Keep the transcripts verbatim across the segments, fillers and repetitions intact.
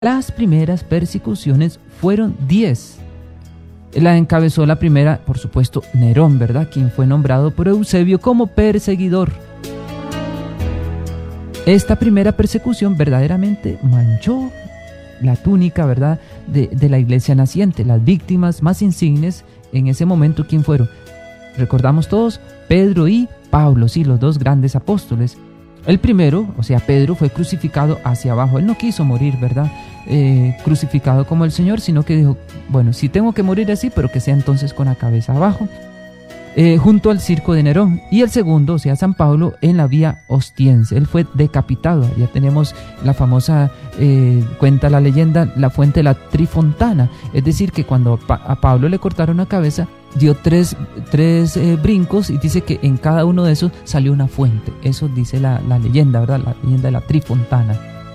Las primeras persecuciones fueron diez. La encabezó la primera, por supuesto, Nerón, ¿verdad? Quien fue nombrado por Eusebio como perseguidor. Esta primera persecución verdaderamente manchó la túnica, ¿verdad?, de, de la iglesia naciente. Las víctimas más insignes en ese momento, ¿quién fueron? Recordamos todos, Pedro y Pablo, sí, los dos grandes apóstoles. El primero, o sea, Pedro, fue crucificado hacia abajo. Él no quiso morir, ¿verdad?, eh, crucificado como el Señor, sino que dijo, bueno, sí tengo que morir así, pero que sea entonces con la cabeza abajo, eh, junto al circo de Nerón. Y el segundo, o sea, San Pablo, en la vía Ostiense. Él fue decapitado. Ya tenemos la famosa, eh, cuenta la leyenda, la fuente de la Trifontana. Es decir, que cuando a Pablo le cortaron la cabeza, dio tres, tres eh, brincos, y dice que en cada uno de esos salió una fuente. Eso dice la, la leyenda, ¿verdad? La leyenda de la Trifontana.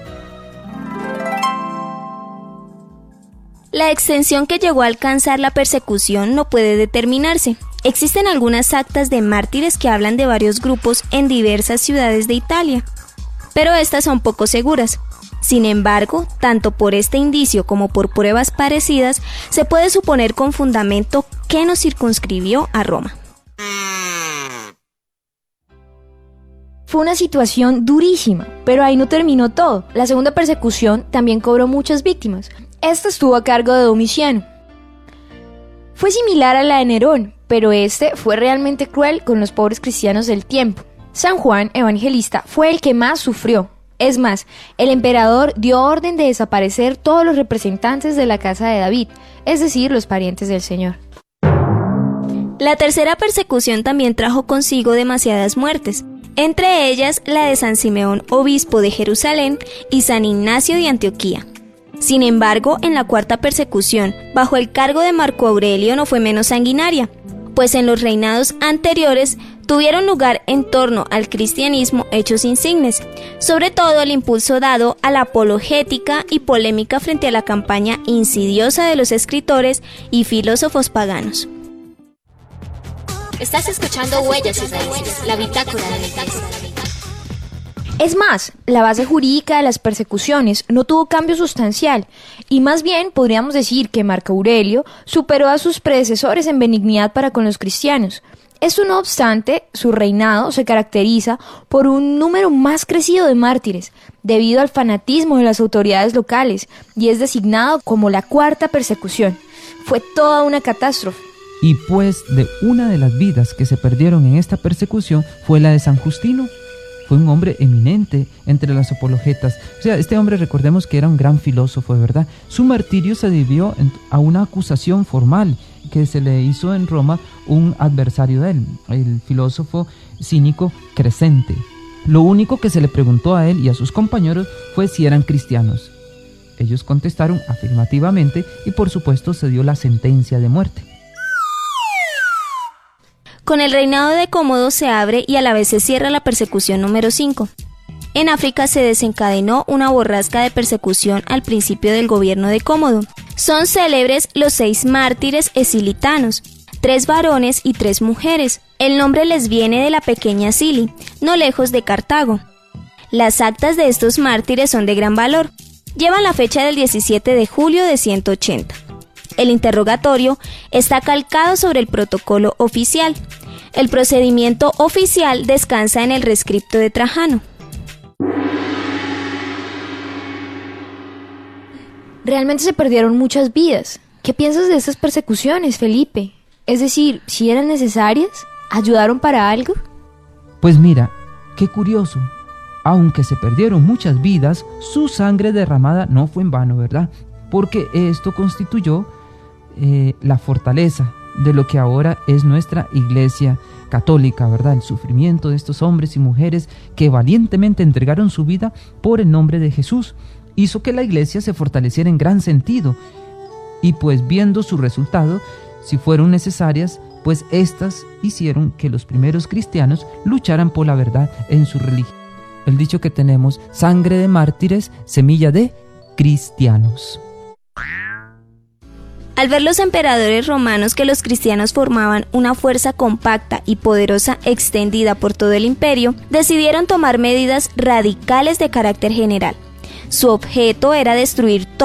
La extensión que llegó a alcanzar la persecución no puede determinarse. Existen algunas actas de mártires que hablan de varios grupos en diversas ciudades de Italia, pero estas son poco seguras. Sin embargo, tanto por este indicio como por pruebas parecidas, se puede suponer con fundamento que nos circunscribió a Roma. Fue una situación durísima, pero ahí no terminó todo. La segunda persecución también cobró muchas víctimas. Esta estuvo a cargo de Domiciano. Fue similar a la de Nerón, pero este fue realmente cruel con los pobres cristianos del tiempo. San Juan Evangelista fue el que más sufrió. Es más, el emperador dio orden de desaparecer todos los representantes de la casa de David, es decir, los parientes del Señor. La tercera persecución también trajo consigo demasiadas muertes, entre ellas la de San Simeón, obispo de Jerusalén, y San Ignacio de Antioquía. Sin embargo, en la cuarta persecución, bajo el cargo de Marco Aurelio, no fue menos sanguinaria, pues en los reinados anteriores tuvieron lugar en torno al cristianismo hechos insignes, sobre todo el impulso dado a la apologética y polémica frente a la campaña insidiosa de los escritores y filósofos paganos. Estás escuchando Huellas y Raíces, la bitácora de la iglesia. Es más, la base jurídica de las persecuciones no tuvo cambio sustancial, y más bien podríamos decir que Marco Aurelio superó a sus predecesores en benignidad para con los cristianos. Esto no obstante, su reinado se caracteriza por un número más crecido de mártires, debido al fanatismo de las autoridades locales, y es designado como la cuarta persecución. Fue toda una catástrofe. Y pues de una de las vidas que se perdieron en esta persecución fue la de San Justino. Fue un hombre eminente entre las apologetas. O sea, este hombre, recordemos que era un gran filósofo, ¿verdad? Su martirio se debió a una acusación formal que se le hizo en Roma un adversario de él, el filósofo cínico Crescente. Lo único que se le preguntó a él y a sus compañeros fue si eran cristianos. Ellos contestaron afirmativamente y por supuesto se dio la sentencia de muerte. Con el reinado de Cómodo se abre y a la vez se cierra la persecución número cinco. En África se desencadenó una borrasca de persecución al principio del gobierno de Cómodo. Son célebres los seis mártires esilitanos, tres varones y tres mujeres. El nombre les viene de la pequeña Sili, no lejos de Cartago. Las actas de estos mártires son de gran valor. Llevan la fecha del diecisiete de julio de ciento ochenta. El interrogatorio está calcado sobre el protocolo oficial. El procedimiento oficial descansa en el rescripto de Trajano. Realmente se perdieron muchas vidas. ¿Qué piensas de estas persecuciones, Felipe? Es decir, ¿si eran necesarias? ¿Ayudaron para algo? Pues mira, qué curioso. Aunque se perdieron muchas vidas, su sangre derramada no fue en vano, ¿verdad? Porque esto constituyó eh, la fortaleza de lo que ahora es nuestra Iglesia Católica, ¿verdad? El sufrimiento de estos hombres y mujeres que valientemente entregaron su vida por el nombre de Jesús hizo que la Iglesia se fortaleciera en gran sentido. Y pues viendo su resultado, si fueron necesarias, pues estas hicieron que los primeros cristianos lucharan por la verdad en su religión. El dicho que tenemos, sangre de mártires, semilla de cristianos. Al ver los emperadores romanos que los cristianos formaban una fuerza compacta y poderosa extendida por todo el imperio, decidieron tomar medidas radicales de carácter general. Su objeto era destruir